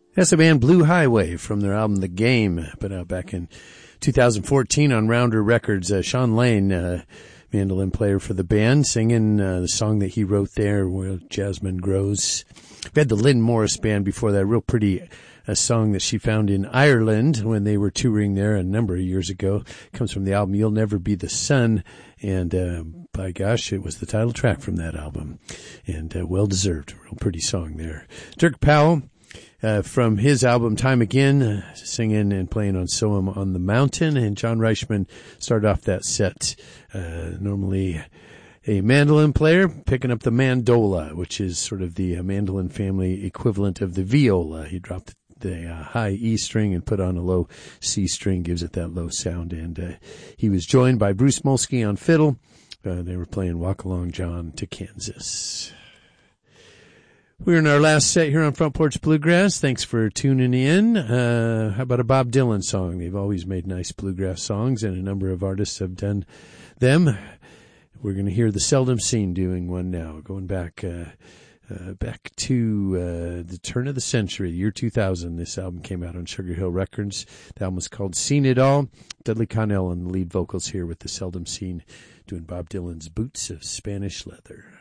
That's the band Blue Highway from their album The Game, put out back in 2014 on Rounder Records. Sean Lane, mandolin player for the band, singing the song that he wrote there, Where Jasmine Grows. We had the Lynn Morris Band before that, real pretty song that she found in Ireland when they were touring there a number of years ago. Comes from the album You'll Never Be the Sun, and by gosh, it was the title track from that album, and well-deserved. Real pretty song there. Dirk Powell, from his album Time Again, singing and playing on So Am on the Mountain. And John Reichman started off that set, normally a mandolin player, picking up the mandola, which is sort of the mandolin family equivalent of the viola. He dropped the high E string and put on a low C string, gives it that low sound. And he was joined by Bruce Molsky on fiddle. They were playing Walk Along John to Kansas. We're in our last set here on Front Porch Bluegrass. Thanks for tuning in. How about a Bob Dylan song? They've always made nice bluegrass songs, and a number of artists have done them. We're going to hear the Seldom Seen doing one now, going back to the turn of the century, the year 2000. This album came out on Sugar Hill Records. The album was called Seen It All. Dudley Connell on the lead vocals here with the Seldom Seen, doing Bob Dylan's Boots of Spanish Leather.